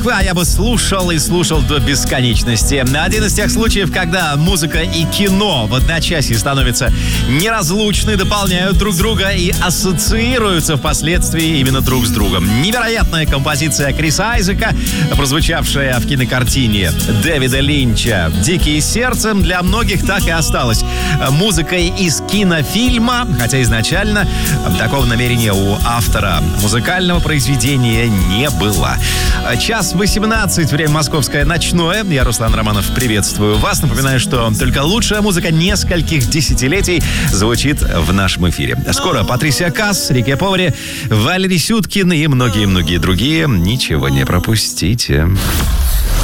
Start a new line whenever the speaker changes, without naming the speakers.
А я бы слушал и слушал до бесконечности. Один из тех случаев, когда музыка и кино в одночасье становятся неразлучны, дополняют друг друга и ассоциируются впоследствии именно друг с другом. Невероятная композиция Криса Айзека, прозвучавшая в кинокартине Дэвида Линча «Дикие сердцем», для многих так и осталась музыкой из кинофильма, хотя изначально такого намерения у автора музыкального произведения не было. Час 18, время московское ночное. Я, Руслан Романов, приветствую вас. Напоминаю, что только лучшая музыка нескольких десятилетий звучит в нашем эфире. Скоро Патрисия Касс, Рике Повари, Валерий Сюткин и многие-многие другие. Ничего не пропустите.